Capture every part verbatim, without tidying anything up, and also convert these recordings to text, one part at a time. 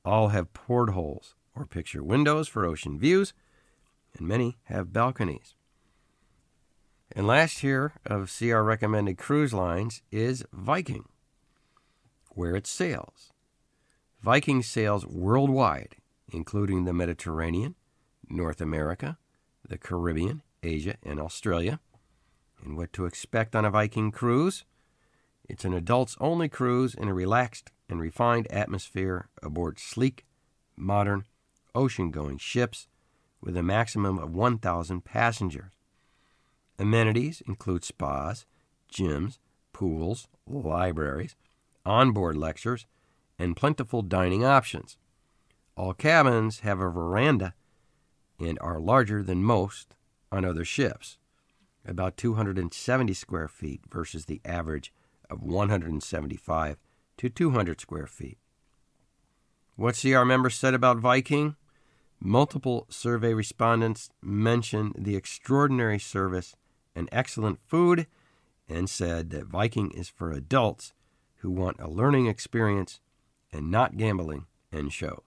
All have portholes or picture windows for ocean views, and many have balconies. And last here of C R recommended cruise lines is Viking, where it sails. Viking sails worldwide, including the Mediterranean, North America, the Caribbean, Asia, and Australia. And what to expect on a Viking cruise? It's an adults-only cruise in a relaxed and refined atmosphere aboard sleek, modern, ocean-going ships with a maximum of one thousand passengers. Amenities include spas, gyms, pools, libraries, onboard lectures, and plentiful dining options. All cabins have a veranda and are larger than most on other ships, about two hundred seventy square feet versus the average of one hundred seventy-five to two hundred square feet. What C R members said about Viking? Multiple survey respondents mentioned the extraordinary service and excellent food and said that Viking is for adults who want a learning experience and not gambling and shows.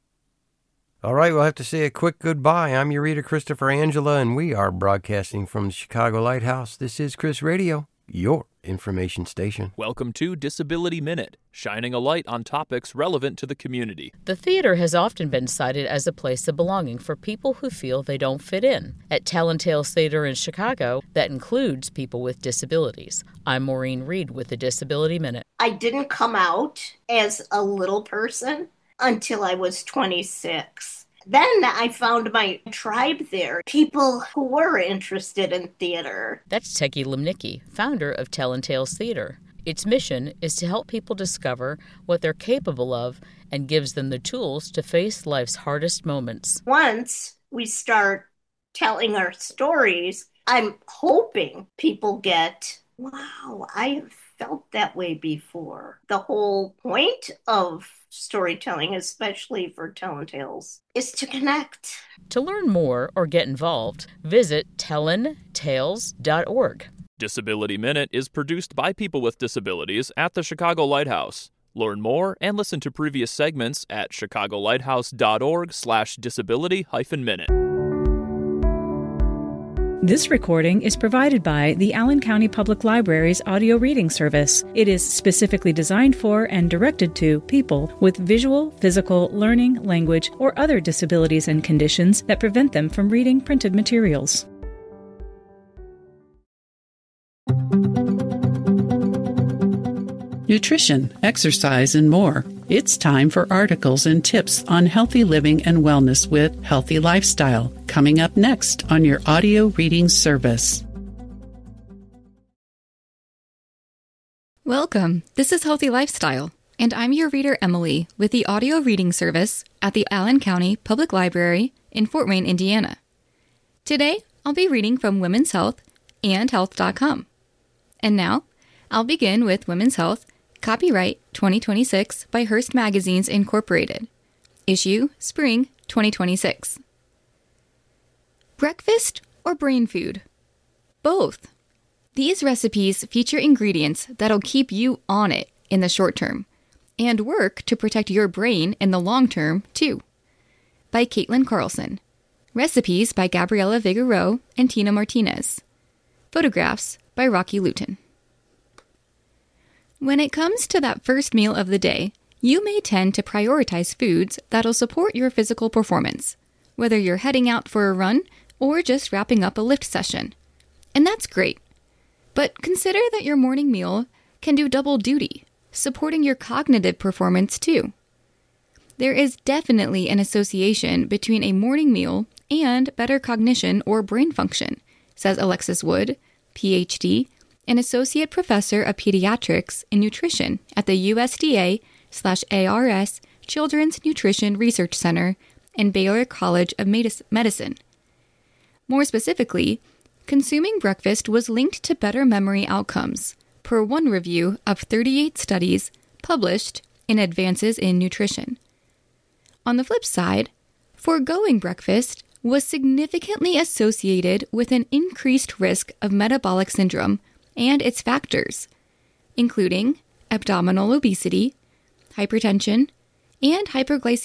All right, we'll have to say a quick goodbye. I'm your reader, Christopher Angela, and we are broadcasting from the Chicago Lighthouse. This is Chris Radio, your information station. Welcome to Disability Minute, shining a light on topics relevant to the community. The theater has often been cited as a place of belonging for people who feel they don't fit in. At Talon Tales Theater in Chicago, that includes people with disabilities. I'm Maureen Reed with the Disability Minute. I didn't come out as a little person until I was twenty-six. Then I found my tribe there, people who were interested in theater. That's Teki Limnicki, founder of Talon Tales Theater. Its mission is to help people discover what they're capable of and gives them the tools to face life's hardest moments. Once we start telling our stories, I'm hoping people get, wow, I have felt that way before. The whole point of storytelling, especially for Talon Tales, is to connect. To learn more or get involved, visit talon tales dot org. Disability Minute is produced by people with disabilities at the Chicago Lighthouse. Learn more and listen to previous segments at chicagolighthouse.org slash disability hyphen minute. This recording is provided by the Allen County Public Library's audio reading service. It is specifically designed for and directed to people with visual, physical, learning, language, or other disabilities and conditions that prevent them from reading printed materials. Nutrition, exercise, and more. It's time for articles and tips on healthy living and wellness with Healthy Lifestyle, coming up next on your audio reading service. Welcome. This is Healthy Lifestyle, and I'm your reader, Emily, with the audio reading service at the Allen County Public Library in Fort Wayne, Indiana. Today, I'll be reading from Women's Health and health dot com. And now, I'll begin with Women's Health, copyright twenty twenty-six by Hearst Magazines Incorporated. Issue Spring twenty twenty-six. Breakfast or brain food? Both. These recipes feature ingredients that'll keep you on it in the short term and work to protect your brain in the long term, too. By Caitlin Carlson. Recipes by Gabriela Figueroa and Tina Martinez. Photographs by Rocky Luton. When it comes to that first meal of the day, you may tend to prioritize foods that'll support your physical performance, whether you're heading out for a run or just wrapping up a lift session. And that's great. But consider that your morning meal can do double duty, supporting your cognitive performance too. There is definitely an association between a morning meal and better cognition or brain function, says Alexis Wood, P H D, an associate professor of pediatrics and nutrition at the U S D A slash A R S Children's Nutrition Research Center and Baylor College of Medicine. More specifically, consuming breakfast was linked to better memory outcomes, per one review of thirty-eight studies published in Advances in Nutrition. On the flip side, foregoing breakfast was significantly associated with an increased risk of metabolic syndrome and its factors, including abdominal obesity, hypertension, and hyperglycemia.